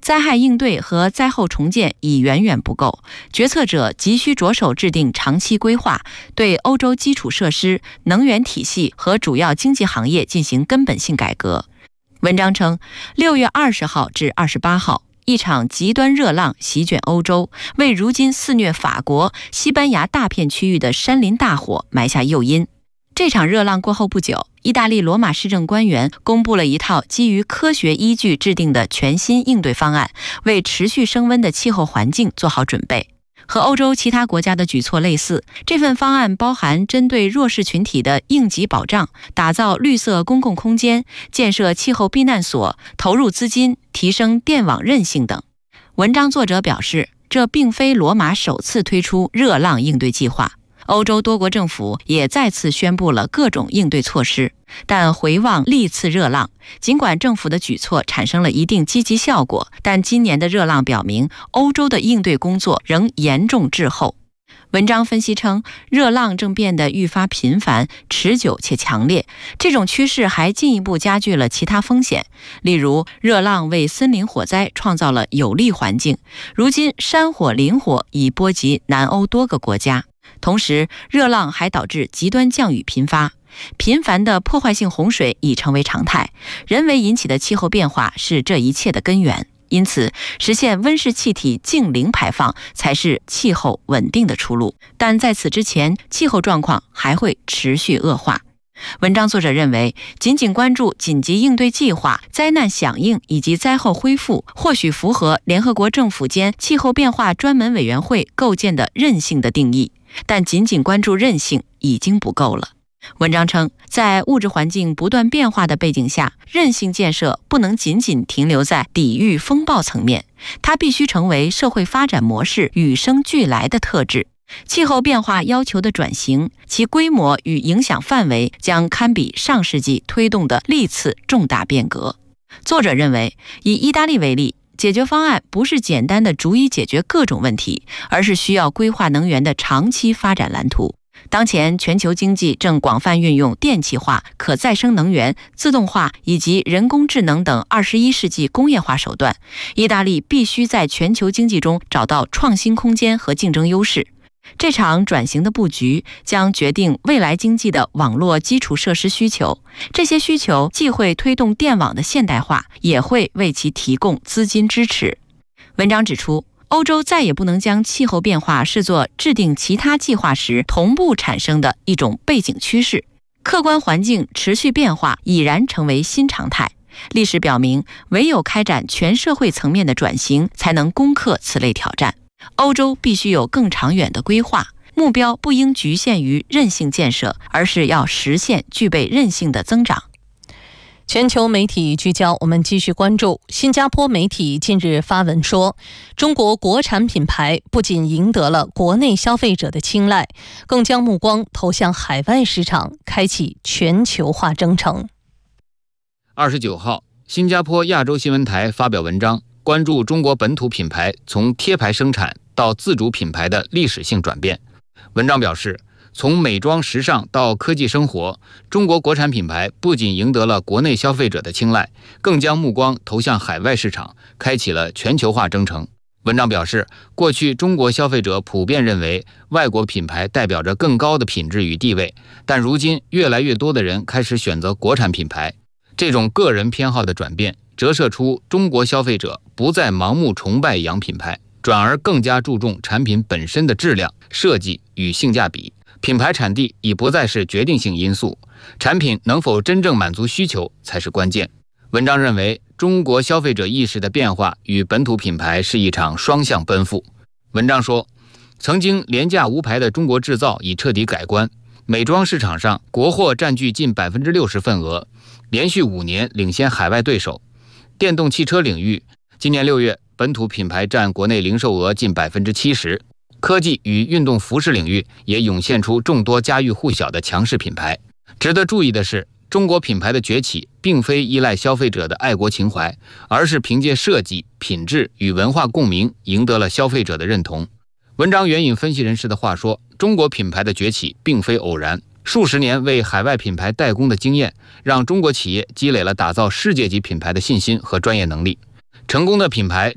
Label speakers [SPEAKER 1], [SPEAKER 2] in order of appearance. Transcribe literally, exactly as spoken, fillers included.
[SPEAKER 1] 灾害应对和灾后重建已远远不够，决策者急需着手制定长期规划，对欧洲基础设施、能源体系和主要经济行业进行根本性改革。文章称，六月二十号至二十八号，一场极端热浪席卷欧洲，为如今肆虐法国、西班牙大片区域的山林大火埋下诱因。这场热浪过后不久，意大利罗马市政官员公布了一套基于科学依据制定的全新应对方案，为持续升温的气候环境做好准备。和欧洲其他国家的举措类似，这份方案包含针对弱势群体的应急保障、打造绿色公共空间、建设气候避难所、投入资金、提升电网韧性等。文章作者表示，这并非罗马首次推出热浪应对计划。欧洲多国政府也再次宣布了各种应对措施，但回望历次热浪，尽管政府的举措产生了一定积极效果，但今年的热浪表明，欧洲的应对工作仍严重滞后。文章分析称，热浪正变得愈发频繁、持久且强烈，这种趋势还进一步加剧了其他风险。例如，热浪为森林火灾创造了有利环境，如今山火、林火已波及南欧多个国家。同时，热浪还导致极端降雨频发，频繁的破坏性洪水已成为常态。人为引起的气候变化是这一切的根源，因此实现温室气体净零排放才是气候稳定的出路。但在此之前，气候状况还会持续恶化。文章作者认为，仅仅关注紧急应对计划、灾难响应以及灾后恢复，或许符合联合国政府间气候变化专门委员会构建的韧性的定义，但仅仅关注韧性已经不够了。文章称，在物质环境不断变化的背景下，韧性建设不能仅仅停留在抵御风暴层面，它必须成为社会发展模式与生俱来的特质。气候变化要求的转型，其规模与影响范围将堪比上世纪推动的历次重大变革。作者认为，以意大利为例，解决方案不是简单的逐一解决各种问题，而是需要规划能源的长期发展蓝图。当前全球经济正广泛运用电气化、可再生能源、自动化以及人工智能等二十一世纪工业化手段，意大利必须在全球经济中找到创新空间和竞争优势。这场转型的布局将决定未来经济的网络基础设施需求，这些需求既会推动电网的现代化，也会为其提供资金支持。文章指出，欧洲再也不能将气候变化视作制定其他计划时同步产生的一种背景趋势，客观环境持续变化已然成为新常态。历史表明，唯有开展全社会层面的转型，才能攻克此类挑战。欧洲必须有更长远的规划，目标不应局限于韧性建设，而是要实现具备韧性的增长。
[SPEAKER 2] 全球媒体聚焦，我们继续关注。新加坡媒体近日发文说，中国国产品牌不仅赢得了国内消费者的青睐，更将目光投向海外市场，开启全球化征程。
[SPEAKER 3] 二十九号，新加坡亚洲新闻台发表文章，关注中国本土品牌从贴牌生产到自主品牌的历史性转变。文章表示，从美妆时尚到科技生活，中国国产品牌不仅赢得了国内消费者的青睐，更将目光投向海外市场，开启了全球化征程。文章表示，过去中国消费者普遍认为外国品牌代表着更高的品质与地位，但如今越来越多的人开始选择国产品牌。这种个人偏好的转变折射出中国消费者不再盲目崇拜洋品牌，转而更加注重产品本身的质量、设计与性价比。品牌产地已不再是决定性因素，产品能否真正满足需求才是关键。文章认为，中国消费者意识的变化与本土品牌是一场双向奔赴。文章说，曾经廉价无牌的中国制造已彻底改观，美妆市场上国货占据近 百分之六十 份额，连续五年领先海外对手。电动汽车领域，今年六月本土品牌占国内零售额近 百分之七十。科技与运动服饰领域也涌现出众多家喻户晓的强势品牌。值得注意的是，中国品牌的崛起并非依赖消费者的爱国情怀，而是凭借设计、品质与文化共鸣赢得了消费者的认同。文章援引分析人士的话说，中国品牌的崛起并非偶然，数十年为海外品牌代工的经验，让中国企业积累了打造世界级品牌的信心和专业能力。成功的品牌